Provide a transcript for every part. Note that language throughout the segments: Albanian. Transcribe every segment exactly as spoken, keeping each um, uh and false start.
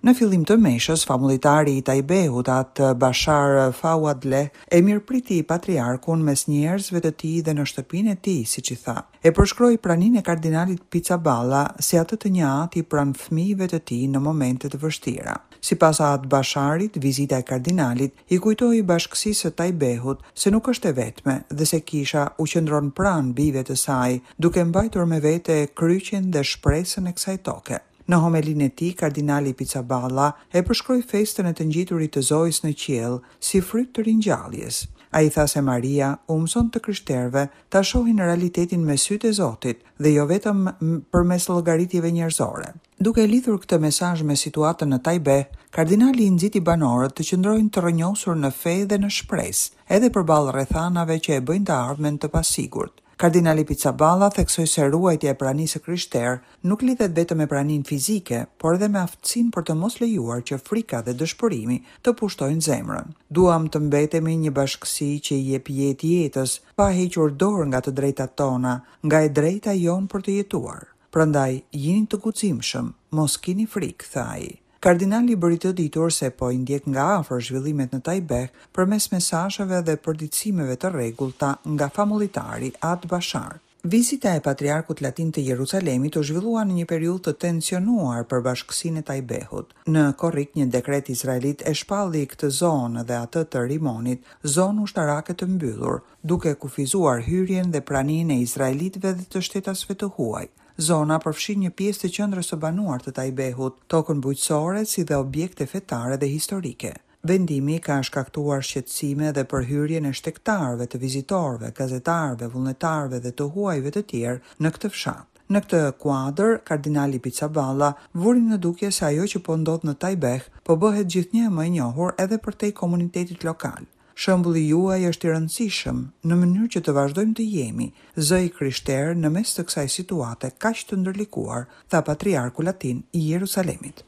Në fillim të meshës, famulitari i Tajbehut atë Bashar Fawadleh e mirëpriti patriarkun mes njerëzve të tij dhe në shtëpinë e tij, siç i tha. E përshkroi praninë e kardinalit Pizzaballa si atë të njëjtë pranë fëmijëve të tij në momente të vështira. Sipas atë Basharit, vizita e kardinalit i kujtoi bashkësisë së Tajbehut se nuk është e vetme dhe se kisha u qëndron pranë bijve të saj, duke mbajtur me vete kryqjen dhe shpresën e kësaj toke. Në homelinë e tij, kardinali Pizzaballa e përshkroi festën e të ngjiturit të Zojës në qiell si fryt të ringjalljes. Ai tha se Maria u mëson të krishterëve ta shohin realitetin me sytë e Zotit dhe jo vetëm përmes llogaritjeve njerëzore. Duke lidhur këtë mesazh me situatën në Tajbeh, kardinali i nxiti banorët të qëndrojnë të rrënjosur në fe dhe në shpresë, edhe përballë rrethanave që e bëjnë të ardhmen të pasigurt. Kardinali Pizzaballa theksoi se ruajtja e pranisë së krishterë nuk lidhet vetëm me praninë fizike, por edhe me aftësinë për të mos lejuar që frika dhe dëshpërimi të pushtojnë zemrën. Duam të mbetemi një bashkësi që i jep jetë jetës, pa hequr dorë nga të drejtat tona, nga e drejta jon për të jetuar. Prandaj, jini të guximshëm, mos kini frikë, tha ai. Kardinali bëri të ditur se po i ndjek nga afër zhvillimet në Tajbeh përmes mesazheve dhe përditësimeve të rregullta nga famulitari Ad Bashar. Vizita e patriarkut latin të Jeruzalemit u zhvillua në një periudhë të tensionuar për bashkësinë e Tajbehut. Në korrik një dekret izraelit e shpalli këtë zonë dhe atë të Rimonit, zonë ushtarake të mbyllur, duke kufizuar hyrjen dhe praninë e izraelitëve dhe të shtetasve të huaj. Zona përfshin një pjesë të qendrës së banuar të Tajbehut, tokën bujqësore si dhe objekte fetare dhe historike. Vendimi ka shkaktuar shqetësime dhe për hyrjen e shtektarëve, të vizitorëve, gazetarëve, vullnetarëve dhe të huajve të tjerë në këtë fshat. Në këtë kuadër, kardinali Pizzaballa vuri në dukje se ajo që po ndodh në Tajbeh po bëhet gjithnjë më e njohur edhe përtej komunitetit lokal. Shembulli juaj është i rëndësishëm në mënyrë që të vazhdojmë të jemi zëj krishterë në mes të kësaj situate kaq të ndërlikuar, tha patriarku latin i Jerusalemit.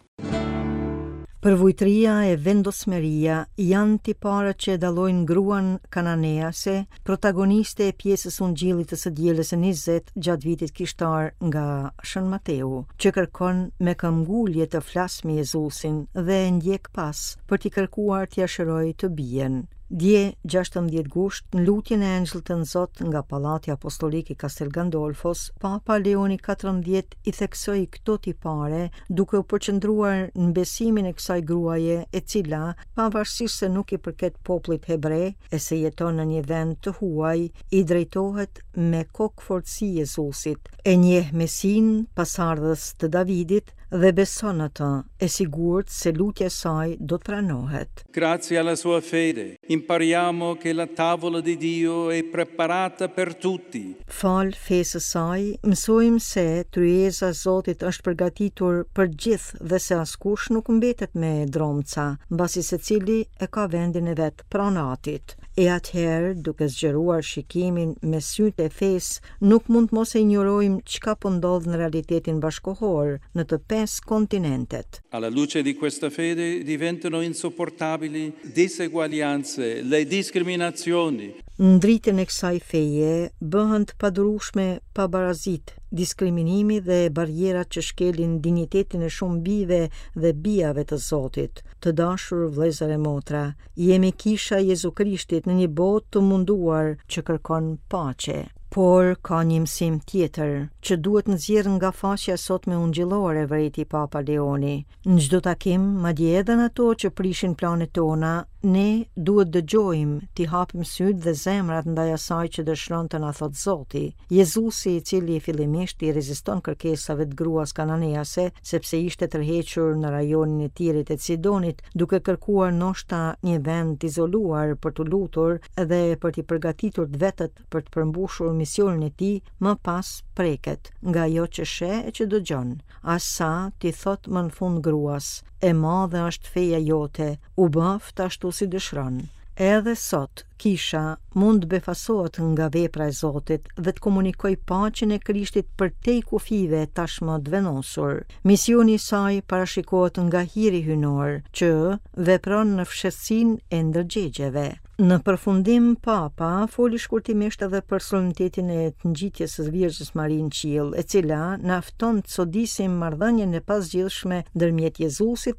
Përvujtëria e vendosmëria janë tipare që dallojnë gruan kananease, protagoniste e pjesës Ungjillit të së dielës së njëzet gjatë vitit kishtar nga Shën Mateu, që kërkon me këmbgulje të flasë me Jezusin dhe e ndjek pas për t'i kërkuar t'ia shërojë të bien. Dje gjashtëmbëdhjetë gusht, në lutjen e Engjëllit të Nzot nga Pallati Apostolik i Castel Gandolfos, Papa Leoni katërmbëdhjetë i theksoi këto tipare duke u përqendruar në besimin e kësaj gruaje e cila, pavarësisht se nuk i përket popullit hebre e se jeton në një vend të huaj, i drejtohet me kokfortësi Jezusit, e njeh Mesin, pasardhës të Davidit, dhe beson atë, e sigurt se lutja e saj do të pranohet. Grazie alla sua fede, impariamo che la tavola di Dio è preparata per tutti. Fal fesë saj, mësojmë se tryeza e Zotit është përgatitur për gjithë dhe se askush nuk mbetet me dromca, mbasi secili e ka vendin e vet pranë Atit. E atëherë, duke zgjeruar shikimin me sytë e fesë, nuk mund mos e injorojmë çka po ndodh në realitetin bashkëkohor në të pesë kontinentet. Alla luce di questa fede diventano insopportabili diseguaglianze, le discriminazioni. Në dritën e kësaj feje bëhen të padurueshme pabarazit, diskriminimi dhe barrierat që shkelin dinjitetin e shumë bijve dhe bijave të Zotit. Të dashur vëllezër e motra, jemi kisha e Jezu Krishtit në një botë të munduar që kërkon paqe. Por ka një mësim tjetër që duhet nxjerrë nga faqja sotme ungjillore, vëreti Papa Leoni. Në çdo takim, madje edhe në ato që prishin planet tona, ne duhet dëgjojmë, t'i hapim sytë dhe zemrat ndaj asaj që dëshiron të na thotë Zoti. Jezusi, i cili fillimisht i reziston kërkesave të gruas kananease, sepse ishte tërhequr në rajonin e Tirit e Sidonit, duke kërkuar ndoshta një vend izoluar për të lutur dhe për t'i përgatitur të vetët për të përmbushur misionin e tij, më pas preket nga ajo që sheh e që dëgjon. Asa ti thot më në fund gruas, e madhe është feja jote, u bëft ashtu si dëshiron. Edhe sot, kisha mund befasohet nga vepra e Zotit dhe të komunikoj paqen e Krishtit për te kufive tashmë të vendosur. Misioni i saj parashikohet nga hiri hynor, që vepron në fshehtësinë e ndërgjegjeve. Në përfundim, Papa foli shkurtimisht edhe për solemnitetin e të ngjitjes së Virgjës Mari në qiell, e cila na fton të sodisim marrëdhënien e pasgjidhshme ndërmjet Jezusit